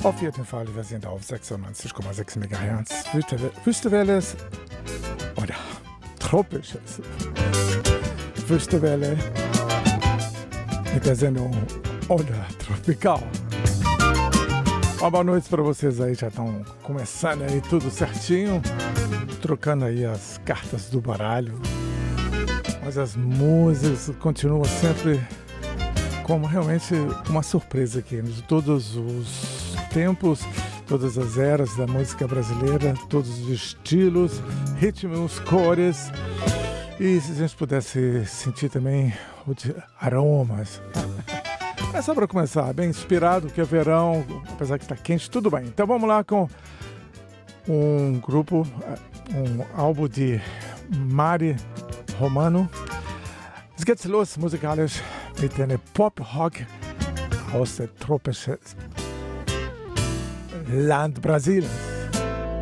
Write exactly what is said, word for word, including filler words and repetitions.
Auf jeden Fall, wir sind auf sechsundneunzig Komma sechs Megahertz. Wüstewelle oder tropisches Wüstewelle mit der Sendung Onda Tropical. Uma boa noite para vocês aí, já estão começando aí tudo certinho, trocando aí as cartas do baralho. Mas as músicas continuam sempre como realmente uma surpresa aqui, de todos os tempos, todas as eras da música brasileira, todos os estilos, ritmos, cores. E se a gente pudesse sentir também os aromas. É só para começar, bem inspirado, que é verão, apesar que está quente, tudo bem. Então vamos lá com um grupo, um álbum de Mari Romano. Es geht los musikalisch mit einer Pop-Rock aus dem tropischen Land Brasiliens.